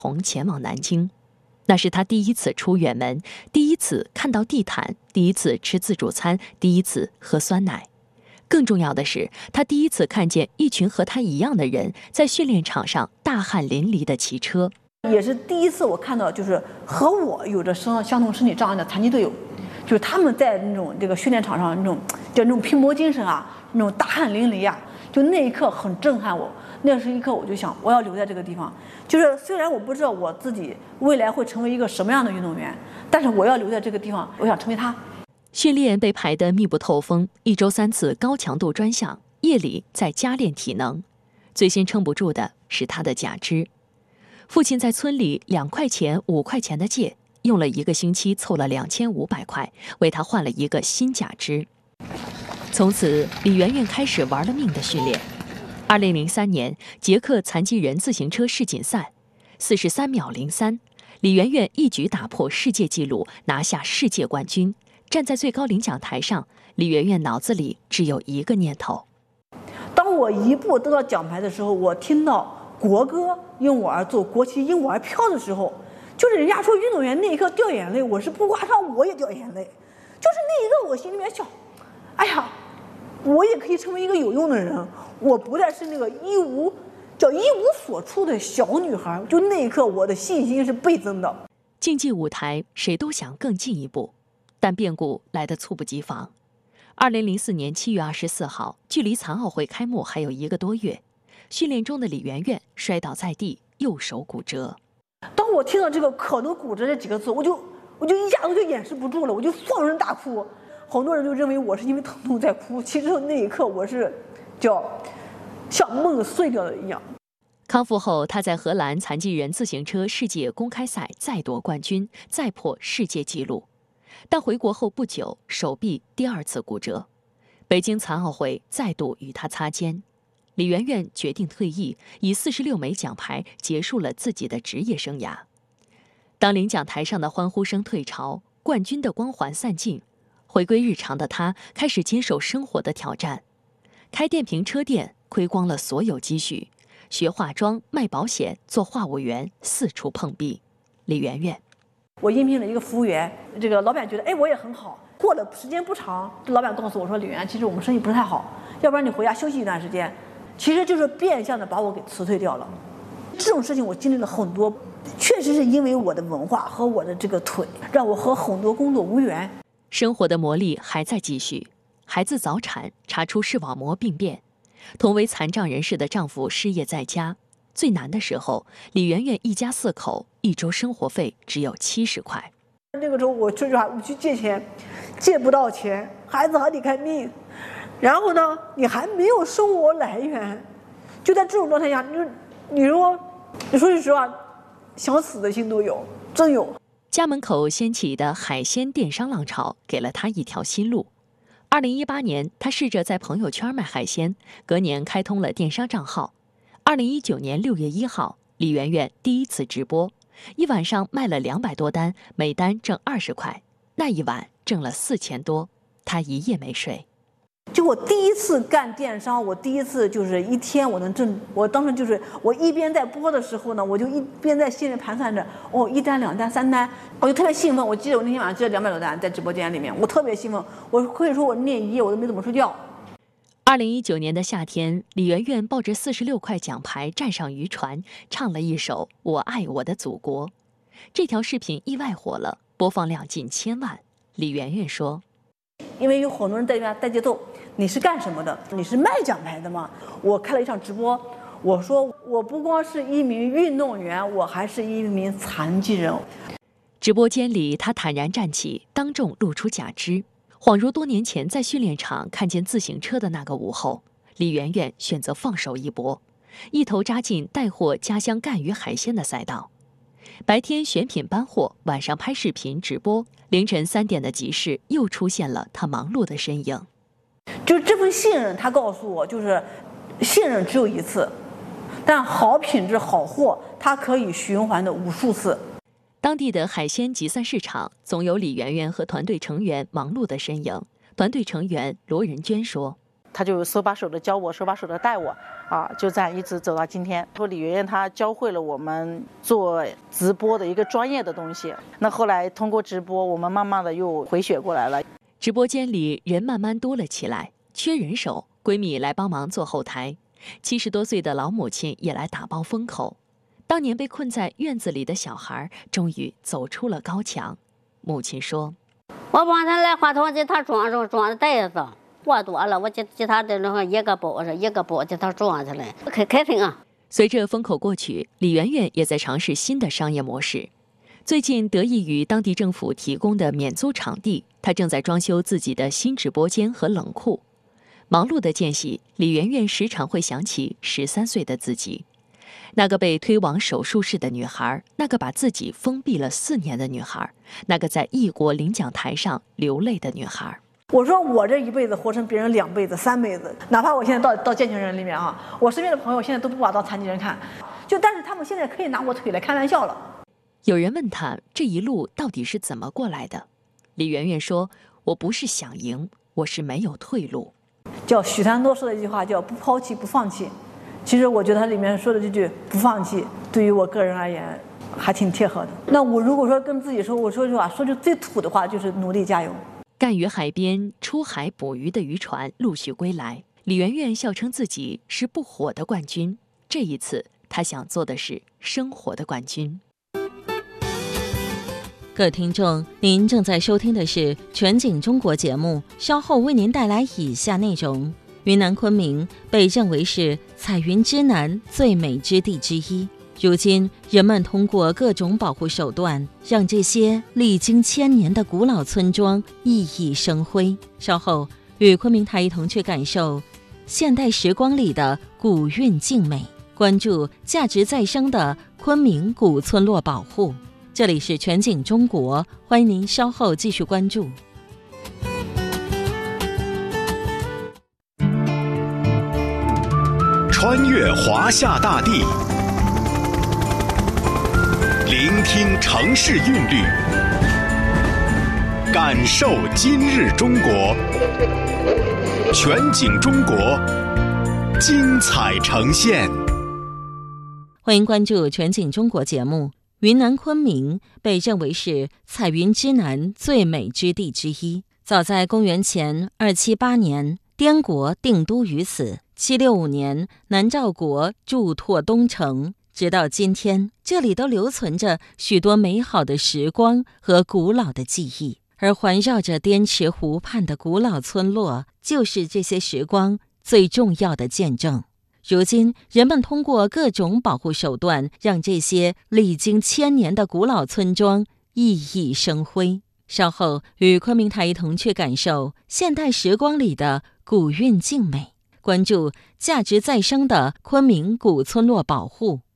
红前往南京。那是他第一次出远门，第一次看到地毯，第一次吃自助餐，第一次喝酸奶。更重要的是，他第一次看见一群和他一样的人在训练场上大汗淋漓地骑车。 也是第一次我看到，就是和我有着相同身体障碍的残疾队友，就是他们在这个训练场上那种拼搏精神啊，那种大汗淋漓啊，就那一刻很震撼我。那是一刻我就想，我要留在这个地方。就是虽然我不知道我自己未来会成为一个什么样的运动员，但是我要留在这个地方，我想成为他。 训练被排得密不透风，1周3次高强度专项，夜里再加练体能。最先撑不住的是他的假肢。父亲在村里2块钱、5块钱的借，用了1个星期凑了2500块，为他换了一个新假肢。从此，李媛媛开始玩了命的训练。2003年，捷克残疾人自行车世锦赛，43秒03，李媛媛一举打破世界纪录，拿下世界冠军。站在最高领奖台上，李媛媛脑子里只有一个念头： 当我一步得到奖牌的时候，我听到国歌因我而奏，国旗因我而飘的时候，就是人家说运动员那一刻掉眼泪，我是不夸张，我也掉眼泪。就是那一刻，我心里面想，哎呀，我也可以成为一个有用的人，我不再是那个一无所处的小女孩。就那一刻，我的信心是倍增的。 竞技舞台，谁都想更进一步。但变故来得猝不及防。2004年7月24号，距离残奥会开幕还有1个多月，训练中的李媛媛摔倒在地，右手骨折。 当我听到这个可能骨折这几个字，我就一下子就掩饰不住了，我就放声大哭。很多人就认为我是因为疼痛在哭，其实那一刻我是像梦碎掉了一样。 康复后，他在荷兰残疾人自行车世界公开赛再夺冠军，再破世界纪录。但回国后不久，手臂第2次骨折，北京残奥会再度与他擦肩。李媛媛决定退役，以46枚奖牌结束了自己的职业生涯。当领奖台上的欢呼声退潮，冠军的光环散尽，回归日常的他开始接受生活的挑战，开电瓶车店，亏光了所有积蓄，学化妆、卖保险、做话务员，四处碰壁。李媛媛。 我应聘了一个服务员，这个老板觉得，哎，我也很好。过了时间不长，老板告诉我说，李媛，其实我们生意不是太好，要不然你回家休息一段时间。其实就是变相的把我给辞退掉了。这种事情我经历了很多，确实是因为我的文化和我的这个腿，让我和很多工作无缘。 生活的磨砺还在继续，孩子早产，查出视网膜病变，同为残障人士的丈夫失业在家。最难的时候，李媛媛一家4口1周生活费只有70块。 那个时候我说实话，我去借钱，借不到钱，孩子还得看病，然后呢，你还没有生活来源，就在这种状态下，你说句实话，想死的心都有，真有。 家门口掀起的海鲜电商浪潮，给了他一条新路。2018年，他试着在朋友圈卖海鲜，隔年开通了电商账号。2019年6月1号，李媛媛第一次直播，一晚上卖了200多单，每单挣20块，那一晚挣了4000多，她一夜没睡。 就我第一次干电商，我第一次就是一天我能挣，我当时就是我一边在播的时候呢，我就一边在心里盘算着，哦，1单、2单、3单，我就特别兴奋。我记得我那天晚上接了200多单在直播间里面，我特别兴奋，我可以说我那一夜我都没怎么睡觉。 2019年的夏天，李媛媛抱着46块奖牌站上渔船，唱了一首《我爱我的祖国》。这条视频意外火了，播放量近1000万。李媛媛说：“ 因为有很多人在那带节奏，你是干什么的？你是卖奖牌的吗？我开了一场直播，我说我不光是一名运动员，我还是一名残疾人。” 直播间里，她坦然站起，当众露出假肢。恍如多年前在训练场看见自行车的那个午后，李媛媛选择放手一搏，一头扎进带货家乡赣鱼海鲜的赛道。白天选品搬货，晚上拍视频直播，凌晨3点的集市又出现了她忙碌的身影。 就是这份信任，他告诉我，就是信任只有一次，但好品质好货它可以循环的无数次。 当地的海鲜集散市场总有李媛媛和团队成员忙碌的身影。团队成员罗仁娟说：“ 他就手把手的教我，手把手的带我， 就这样一直走到今天。说李媛媛她教会了我们做直播的一个专业的东西，那后来通过直播，我们慢慢的又回血过来了。 直播间里人慢慢多了起来，缺人手，闺蜜来帮忙做后台，70多岁的老母亲也来打包风口。当年被困在院子里的小孩终于走出了高墙。母亲说：“ 我帮他来花头，给他装的袋子，货多了，我给他的那个一个包给他装起来，开心啊！” 随着风口过去，李媛媛也在尝试新的商业模式。最近得益于当地政府提供的免租场地，她正在装修自己的新直播间和冷库。忙碌的间隙，李媛媛时常会想起13岁的自己，那个被推往手术室的女孩，那个把自己封闭了4年的女孩，那个在异国领奖台上流泪的女孩。 我说我这一辈子活成别人2辈子、3辈子，哪怕我现在到健全人里面我身边的朋友现在都不把我当残疾人看，但是他们现在可以拿我腿来开玩笑了。 有人问她这一路到底是怎么过来的，李媛媛说：“我不是想赢，我是没有退路。” 叫许三多说的一句话叫不抛弃不放弃，其实我觉得他里面说的这句不放弃对于我个人而言还挺贴合的。那我如果说跟自己说，我说句话，说句最土的话，就是努力加油。 赣于海边出海捕鱼的渔船陆续归来，李媛媛笑称自己是不火的冠军。这一次她想做的是生活的冠军。 各位听众，您正在收听的是全景中国节目，稍后为您带来以下内容。云南昆明被认为是彩云之南最美之地之一，如今人们通过各种保护手段，让这些历经千年的古老村庄熠熠生辉。稍后与昆明台一同去感受现代时光里的古韵静美，关注价值再生的昆明古村落保护。这里是全景中国，欢迎您稍后继续关注。 穿越华夏大地，聆听城市韵律，感受今日中国。全景中国，精彩呈现。 欢迎关注全景中国节目。云南昆明被认为是彩云之南最美之地之一。早在公元前278年，滇国定都于此。765年，南诏国筑拓东城。直到今天，这里都留存着许多美好的时光和古老的记忆。而环绕着滇池湖畔的古老村落，就是这些时光最重要的见证。如今，人们通过各种保护手段，让这些历经千年的古老村庄熠熠生辉。稍后与昆明台一同去感受现代时光里的古韵静美，关注价值再生的昆明古村落保护。